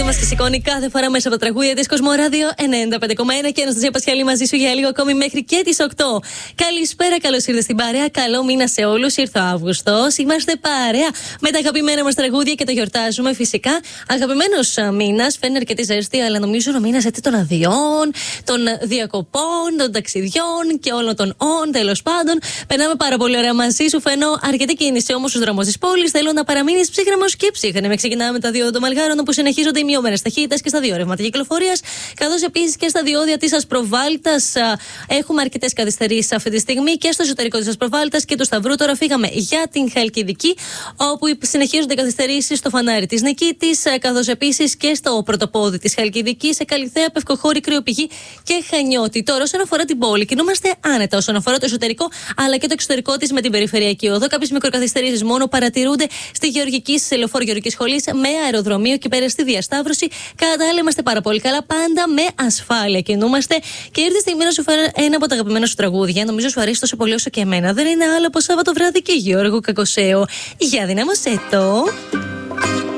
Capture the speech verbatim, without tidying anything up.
μας και σηκώνει κάθε φορά μέσα από τα τραγούδια της Κοσμοράδιο ενενήντα πέντε κόμμα ένα και Αναστασία Πασχαλή μαζί σου για λίγο ακόμη μέχρι και τις οκτώ. Καλησπέρα, καλώς ήρθες στην παρέα. Καλό μήνα σε όλους. Ήρθε ο Αύγουστος. Είμαστε παρέα με τα αγαπημένα μας τραγούδια και το γιορτάζουμε φυσικά. Αγαπημένος μήνας, φέρνει αρκετή ζέστη, αλλά νομίζω ο μήνας έτσι των αδειών, των διακοπών, των ταξιδιών και όλων των όν, τέλος πάντων. Περνάμε πάρα πολύ ωραία μαζί σου. Φαίνω αρκετή κίνηση όμως στους δρόμους της πόλης. Θέλω να παραμείνεις ψύχρεμος και ψύχρεμη. Ξεκινάμε με τα διόδια των Μαλγάρων που συνεχίζονται οι μειωμένες ταχύτητες και στα δύο ρεύματα κυκλοφορίας, καθώς επίσης και στα διόδια της Ασπροβάλτας έχουμε αρκετές καθυστερήσεις αυτή τη στιγμή και στο εσωτερικό της Ασπροβάλτας και του Σταυρού. Τώρα φύγαμε για την Χαλκιδική, όπου συνεχίζονται καθυστερήσεις στο φανάρι της Νικήτης, καθώς επίσης και στο πρωτοπόδι της Χαλκιδικής, σε Καλιθέα, Πευκοχώρη, Κρυοπηγή και Χανιώτη. Τώρα, όσον αφορά την πόλη, κινούμαστε άνετα όσον αφορά το εσωτερικό αλλά και το εξωτερικό της με την περιφερειακή οδό. Κάποιες μικροκαθυστερήσεις μόνο παρατηρούνται στη Γεωργική, σε λεωφόρο Γεωργικής Σχολής, με αεροδρομίο και πέρα στη διασταύρωση. Κατά τα άλλα, είμαστε πάρα πολύ καλά. Πάντα με ασφάλεια κινούμαστε. Και ήρθε η στιγμή να σου φέρω ένα από τα αγαπημένα σου τραγούδια. Νομίζω σου αρέσει τόσο πολύ όσο και εμένα. Δεν είναι άλλο από Σάββατο βράδυ και Γιώργο Κακοσέο. Για δυνάμωσέ το.